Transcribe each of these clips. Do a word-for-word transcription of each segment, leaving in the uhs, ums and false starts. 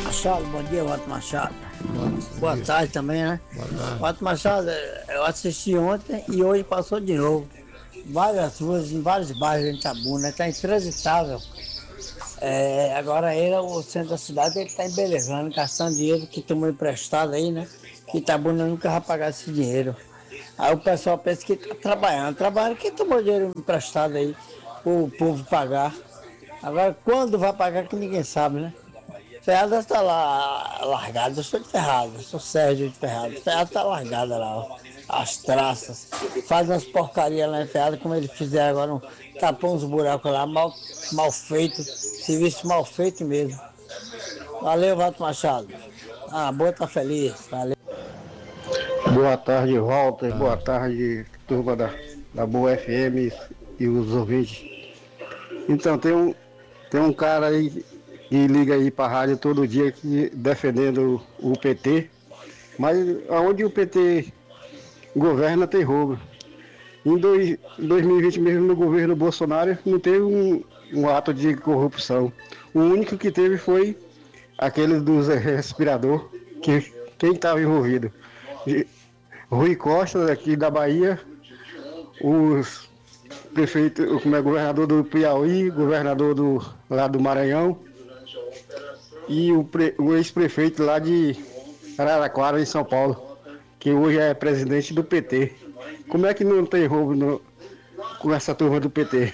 Machado, bom dia, Walter Machado. Bom, Boa dia. tarde também, né? Boa tarde. Walter Machado, eu assisti ontem e hoje passou de novo. Várias ruas, em vários bairros em Itabuna, está intransitável. É, agora ele, o centro da cidade, ele está embelezando, gastando dinheiro que tomou emprestado aí, né? Que Itabuna nunca vai pagar esse dinheiro. Aí o pessoal pensa que está trabalhando. Trabalhando, quem tomou dinheiro emprestado aí para o povo pagar? Agora, quando vai pagar que ninguém sabe, né? Ferrada está lá largada, eu sou de Ferrada, sou Sérgio de Ferrada. Ferrada está largada lá, ó, as traças. Faz umas porcarias lá em Ferrada, como eles fizeram agora, um, tapou uns buracos lá, mal, mal feito, serviço mal feito mesmo. Valeu, Walter Machado. Ah, boa, tá feliz, valeu. Boa tarde, Walter. Boa tarde, turma da, da Boa F M e os ouvintes. Então, tem um, tem um cara aí que liga aí pra rádio todo dia que, defendendo o P T, mas aonde o P T governa tem roubo. Em dois, dois mil e vinte mesmo, no governo Bolsonaro, não teve um, um ato de corrupção. O único que teve foi aquele dos respirador, que quem estava envolvido? Rui Costa, aqui da Bahia, os prefeitos, como é, governador do Piauí, governador do, lá do Maranhão, e o, pre, o ex-prefeito lá de Araraquara, em São Paulo, que hoje é presidente do P T. Como é que não tem roubo no, com essa turma do P T?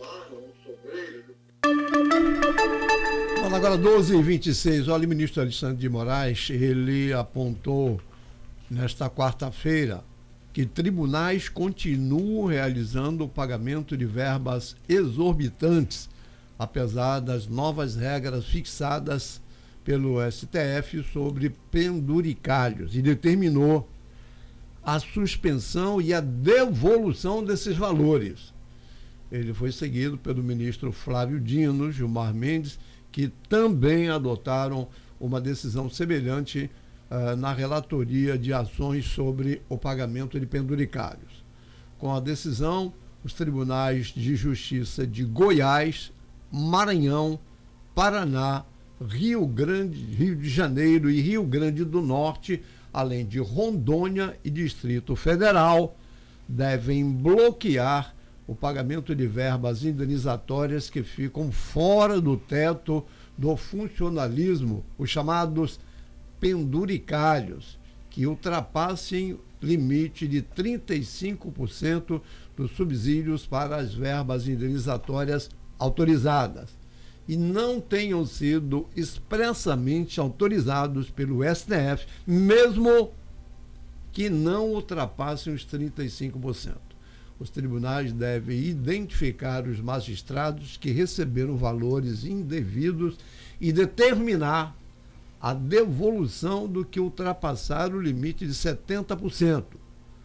Bom, agora doze e vinte e seis, olha, o ministro Alexandre de Moraes, ele apontou nesta quarta-feira que tribunais continuam realizando o pagamento de verbas exorbitantes, apesar das novas regras fixadas pelo S T F sobre penduricalhos, e determinou a suspensão e a devolução desses valores. Ele foi seguido pelo ministro Flávio Dino, Gilmar Mendes, que também adotaram uma decisão semelhante uh, na relatoria de ações sobre o pagamento de penduricalhos. Com a decisão, os tribunais de justiça de Goiás, Maranhão, Paraná, Rio Grande, Rio de Janeiro e Rio Grande do Norte, além de Rondônia e Distrito Federal, devem bloquear o pagamento de verbas indenizatórias que ficam fora do teto do funcionalismo, os chamados penduricalhos, que ultrapassem limite de trinta e cinco por cento dos subsídios para as verbas indenizatórias autorizadas e não tenham sido expressamente autorizados pelo S T F, mesmo que não ultrapassem os trinta e cinco por cento. Os tribunais devem identificar os magistrados que receberam valores indevidos e determinar a devolução do que ultrapassar o limite de setenta por cento.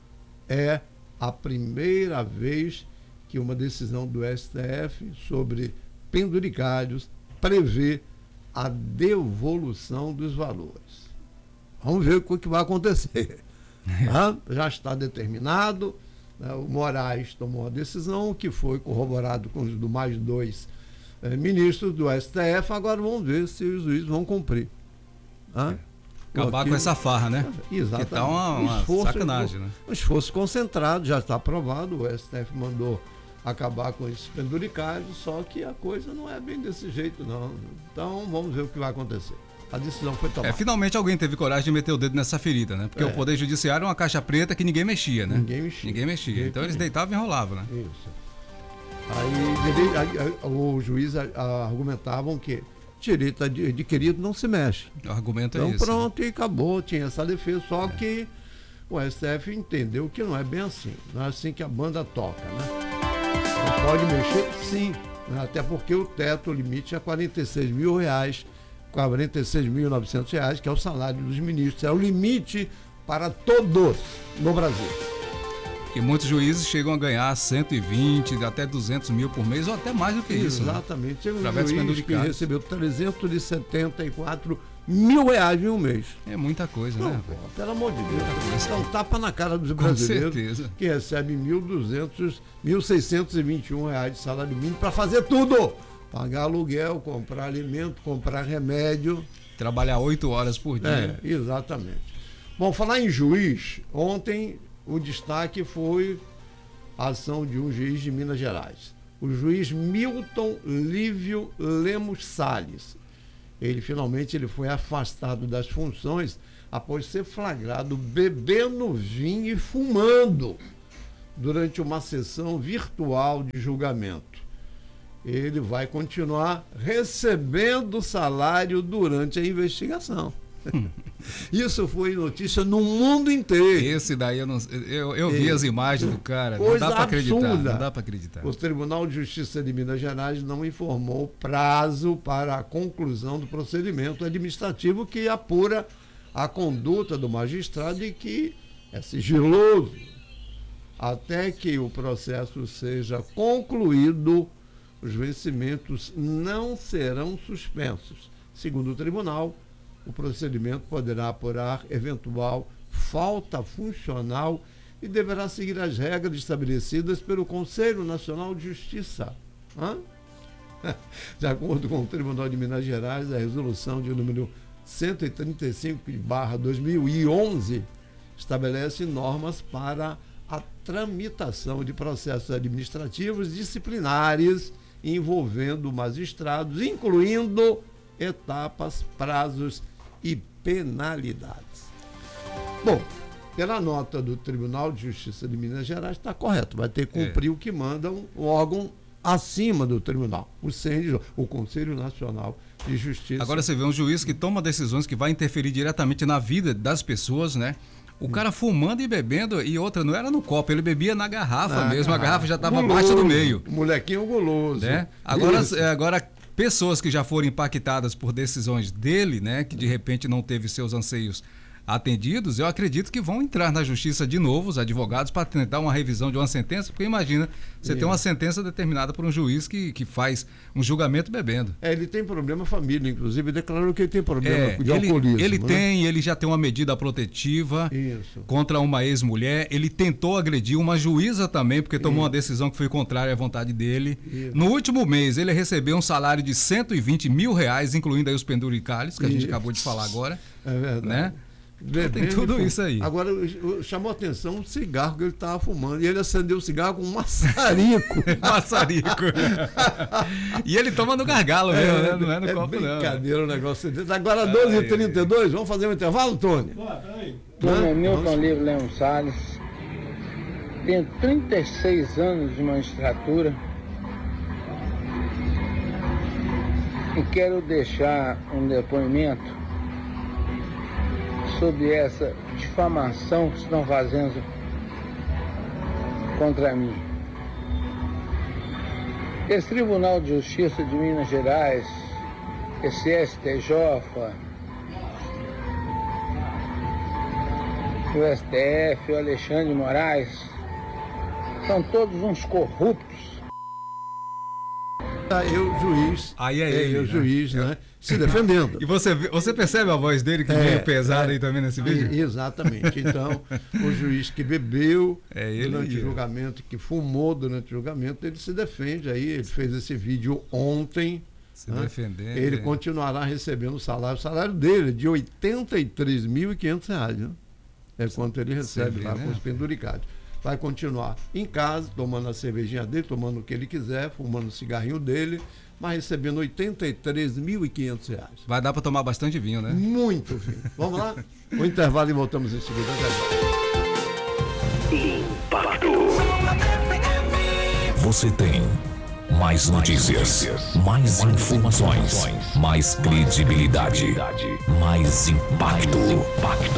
É a primeira vez que uma decisão do S T F sobre penduricalhos prevê a devolução dos valores. Vamos ver o que vai acontecer. Ah, já está determinado, né? O Moraes tomou a decisão, que foi corroborado com os do mais dois eh, ministros do S T F. Agora vamos ver se os juízes vão cumprir. Ah? Acabar com essa farra, né? Exatamente. Que tá uma, uma um esforço, sacanagem, né? Um esforço concentrado, já está aprovado, o S T F mandou acabar com esses penduricalhos, só que a coisa não é bem desse jeito, não. Então vamos ver o que vai acontecer. A decisão foi tomada. É, finalmente alguém teve coragem de meter o dedo nessa ferida, né? Porque é. o Poder Judiciário é uma caixa preta que ninguém mexia, né? Ninguém mexia. Ninguém mexia. Ninguém então eles deitavam e enrolavam, né? Isso. Aí, aí, aí o juiz argumentavam que direito adquirido não se mexe. O argumento então, é isso. Então pronto, né? e acabou, tinha essa defesa, só é. que o S T F entendeu que não é bem assim. Não é assim que a banda toca, né? Não pode mexer? Sim. Né? Até porque o teto, o limite é quarenta e seis mil reais, quarenta e seis mil e novecentos reais, que é o salário dos ministros. É o limite para todos no Brasil. E muitos juízes chegam a ganhar cento e vinte, até duzentos mil por mês, ou até mais do que isso. Exatamente. Teve né? um juiz que recebeu trezentos e setenta e quatro mil reais em um mês. É muita coisa, não, né? Pô, pelo amor de Deus. Então tapa na cara dos brasileiros. Com certeza. Que recebem mil e duzentos, mil seiscentos e vinte e um reais de salário mínimo para fazer tudo. Pagar aluguel, comprar alimento, comprar remédio. Trabalhar oito horas por dia. É, exatamente. Bom, falar em juiz, ontem o destaque foi a ação de um juiz de Minas Gerais. O juiz Milton Lívio Lemos Salles. Ele finalmente ele foi afastado das funções após ser flagrado bebendo vinho e fumando durante uma sessão virtual de julgamento. Ele vai continuar recebendo salário durante a investigação. Isso foi notícia no mundo inteiro. Esse daí eu não eu, eu vi as imagens do cara. Coisa não dá para acreditar. absurda. Não dá para acreditar. O Tribunal de Justiça de Minas Gerais não informou prazo para a conclusão do procedimento administrativo que apura a conduta do magistrado e que é sigiloso até que o processo seja concluído. Os vencimentos não serão suspensos. Segundo o tribunal, o procedimento poderá apurar eventual falta funcional e deverá seguir as regras estabelecidas pelo Conselho Nacional de Justiça. Hã? De acordo com o Tribunal de Minas Gerais, a resolução de número cento e trinta e cinco barra dois mil e onze estabelece normas para a tramitação de processos administrativos disciplinares envolvendo magistrados, incluindo etapas, prazos e penalidades. Bom, pela nota do Tribunal de Justiça de Minas Gerais, está correto, vai ter que cumprir é. o que manda um órgão acima do tribunal, o C N J, o Conselho Nacional de Justiça. Agora você vê um juiz que toma decisões que vai interferir diretamente na vida das pessoas, né? O cara fumando e bebendo, e outra, não era no copo, ele bebia na garrafa na mesmo, garrafa. A garrafa já estava abaixo do meio. Molequinho guloso. Né? Agora, agora, pessoas que já foram impactadas por decisões dele, né, que de repente não teve seus anseios atendidos, eu acredito que vão entrar na justiça de novo, os advogados, para tentar uma revisão de uma sentença, porque imagina, você é. tem uma sentença determinada por um juiz que, que faz um julgamento bebendo. É, ele tem problema família, inclusive, declarou que ele tem problema é, de ele, alcoolismo. Ele né? tem, ele já tem uma medida protetiva Isso. contra uma ex-mulher, ele tentou agredir uma juíza também, porque tomou Isso. uma decisão que foi contrária à vontade dele. Isso. No último mês, ele recebeu um salário de cento e vinte mil reais, incluindo aí os penduricalhos, que a gente Isso. acabou de falar agora. É verdade. Né? Bebendo, tem tudo isso aí. Agora, chamou a atenção o cigarro que ele estava fumando. E ele acendeu o cigarro com um maçarico. maçarico. E ele toma no gargalo mesmo, é, né? Não é no é copo, não. Brincadeira o negócio desse. Agora, doze e trinta e dois, vamos fazer um intervalo, Tony? Meu nome é Milton Lívio Lemos Salles. Tenho trinta e seis anos de magistratura. E quero deixar um depoimento sobre essa difamação que estão fazendo contra mim. Esse Tribunal de Justiça de Minas Gerais, esse S T J, o S T F, o Alexandre de Moraes, são todos uns corruptos. Eu, juiz. Aí é ele, eu, né? juiz, né? Se defendendo. E você, você percebe a voz dele que é, veio pesada é, aí também nesse vídeo? Exatamente. Então, o juiz que bebeu é ele, durante ele. o julgamento, que fumou durante o julgamento, ele se defende aí. Ele fez esse vídeo ontem. Se né? defendendo. Ele é. continuará recebendo o salário. O salário dele é de oitenta e três mil e quinhentos reais. Né? É quanto ele recebe vê, lá né? com os penduricados. Vai continuar em casa, tomando a cervejinha dele, tomando o que ele quiser, fumando o cigarrinho dele, mas recebendo oitenta e três mil e quinhentos reais. Vai dar para tomar bastante vinho, né? Muito vinho. Vamos lá? O intervalo e voltamos em seguida. Impacto. Você tem mais notícias, mais informações, mais credibilidade, mais impacto.